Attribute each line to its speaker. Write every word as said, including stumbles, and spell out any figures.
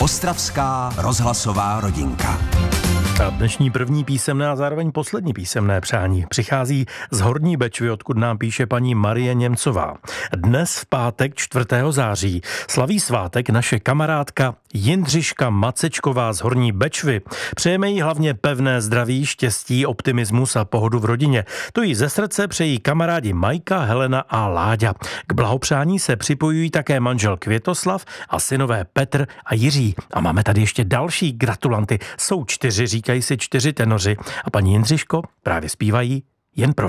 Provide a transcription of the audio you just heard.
Speaker 1: Ostravská rozhlasová rodinka.
Speaker 2: A dnešní první písemné a zároveň poslední písemné přání přichází z Horní Bečvy, odkud nám píše paní Marie Němcová. Dnes v pátek čtvrtého září slaví svátek naše kamarádka Jindřiška Macečková z Horní Bečvy. Přejeme jí hlavně pevné zdraví, štěstí, optimismus a pohodu v rodině. To jí ze srdce přejí kamarádi Majka, Helena a Láďa. K blahopřání se připojují také manžel Květoslav a synové Petr a Jiří. A máme tady ještě další gratulanty. Jsou čtyři, říkají si čtyři tenoři. A paní Jindřiško, právě zpívají jen pro